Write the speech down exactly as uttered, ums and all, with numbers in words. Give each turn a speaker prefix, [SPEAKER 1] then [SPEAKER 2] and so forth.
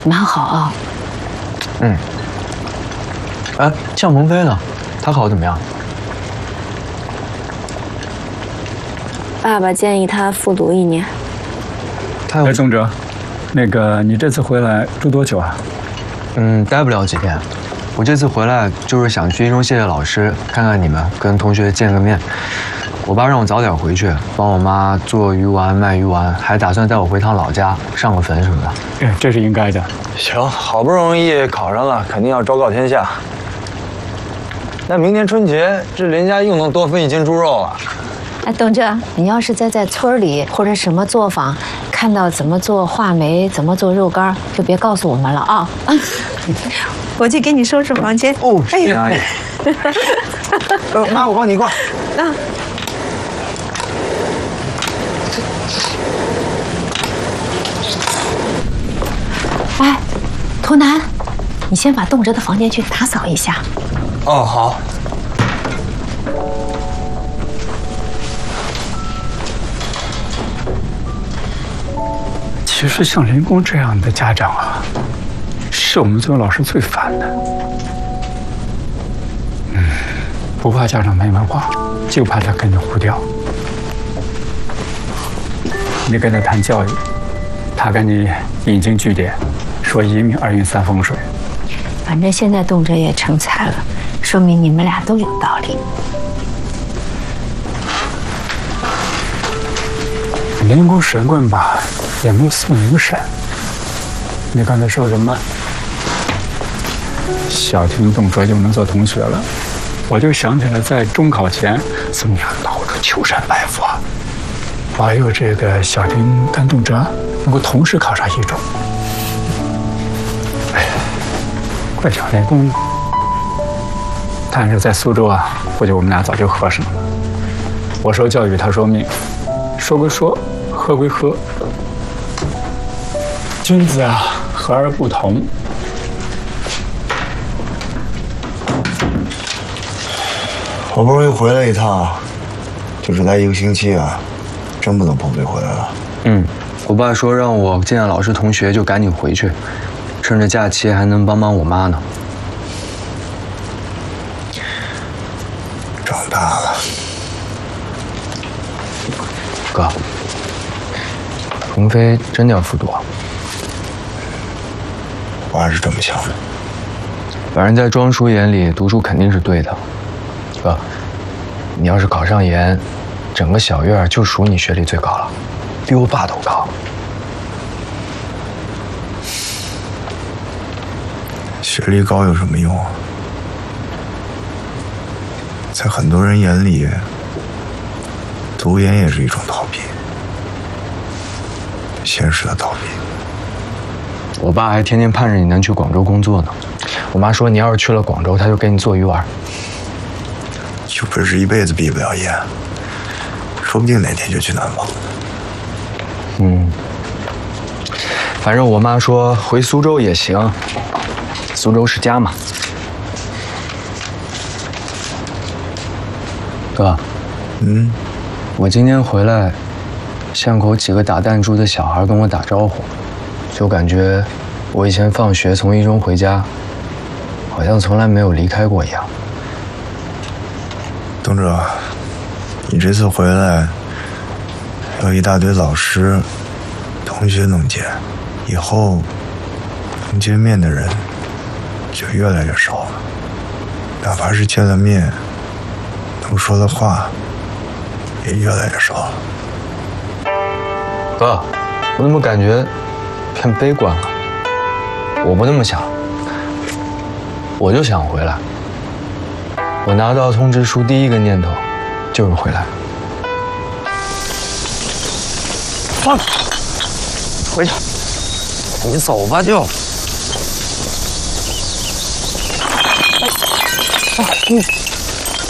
[SPEAKER 1] 蛮好啊。
[SPEAKER 2] 嗯。哎，向鹏飞呢？他考得怎么样？
[SPEAKER 1] 爸爸建议他复读一年。
[SPEAKER 2] 他有。
[SPEAKER 3] 哎，宗哲，那个你这次回来住多久啊？
[SPEAKER 2] 嗯，待不了几天。我这次回来就是想去一中谢谢老师，看看你们，跟同学见个面。我爸让我早点回去，帮我妈做鱼丸、卖鱼丸，还打算带我回趟老家上个坟什么的。
[SPEAKER 3] 哎，这是应该的。
[SPEAKER 4] 行，好不容易考上了，肯定要昭告天下。那明年春节，这林家又能多分一斤猪肉啊！
[SPEAKER 1] 哎，董哲，你要是再在村里或者什么作坊看到怎么做话梅、怎么做肉干，就别告诉我们了啊！我去给你收拾房间。
[SPEAKER 4] 哦，谢谢阿姨。呃，妈，我帮你挂。
[SPEAKER 1] 啊。哎，图南，你先把董哲的房间去打扫一下。
[SPEAKER 4] 哦，好。
[SPEAKER 3] 其实像林工这样的家长啊，是我们作为老师最烦的。嗯，不怕家长没文化，就怕他跟你胡调。你跟他谈教育，他跟你引经据典，说一命二运三风水。
[SPEAKER 1] 反正现在董哲也成才了，说明你们俩都有道理。
[SPEAKER 3] 林工神棍吧，也没有宋宁神。你刚才说什么？小听董哲就能做同学了，我就想起来在中考前怎么样到处求神拜佛，保佑这个小听跟董哲能够同时考上一中。哎，怪讲林工呢。但是在苏州啊，估计我们俩早就合上了。我说教育，他说命，说归说，喝归喝。君子啊，和而不同。
[SPEAKER 5] 好不容易回来一趟，就只待一个星期啊，真不能碰杯回来了。
[SPEAKER 2] 嗯，我爸说让我见见老师同学就赶紧回去，趁着假期还能帮帮我妈呢。
[SPEAKER 5] 长大了，
[SPEAKER 2] 哥，鹏飞真的要复读啊？
[SPEAKER 5] 我还是这么想的。
[SPEAKER 2] 反正在庄叔眼里，读书肯定是对的。哥，你要是考上研，整个小院就数你学历最高了，比我爸都高。
[SPEAKER 5] 学历高有什么用啊？在很多人眼里，读研也是一种逃避，现实的逃避。
[SPEAKER 2] 我爸还天天盼着你能去广州工作呢。我妈说，你要是去了广州，她就给你做鱼丸。
[SPEAKER 5] 有本事一辈子毕不了业，说不定哪天就去南方。
[SPEAKER 2] 嗯，反正我妈说回苏州也行，苏州是家嘛。哥，
[SPEAKER 5] 嗯，
[SPEAKER 2] 我今天回来，巷口几个打弹珠的小孩跟我打招呼，就感觉我以前放学从一中回家，好像从来没有离开过一样。
[SPEAKER 5] 董哲，你这次回来，有一大堆老师、同学能见，以后能见面的人就越来越少了。哪怕是见了面，能说的话也越来越少了。
[SPEAKER 2] 哥，我怎么感觉偏悲观了？我不那么想，我就想回来。我拿到通知书第一个念头就是回来。
[SPEAKER 4] 放，回去，你走吧就。哎，啊，嗯。